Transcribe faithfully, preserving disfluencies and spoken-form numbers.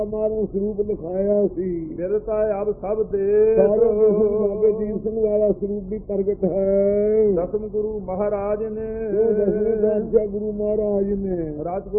ਮਾਰਨ ਸਰੂਪ ਲਿਖਾਇਆ ਸੀ। ਬਿਰਤਾ ਅਬ ਸਭ ਦੇ ਸਾਰੇ ਬਾਬੇ ਦੀਪ ਸਿੰਘ ਵਾਲਾ ਸਰੂਪ ਵੀ ਪ੍ਰਗਟ ਹੈ। ਦਸਮ ਗੁਰੂ ਮਹਾਰਾਜ ਨੇ ਉਹ ਦਸਵੇਂ ਪਾਤਸ਼ਾਹ ਗੁਰੂ ਮਹਾਰਾਜ ਨੇ ਰਾਜਕੋਟ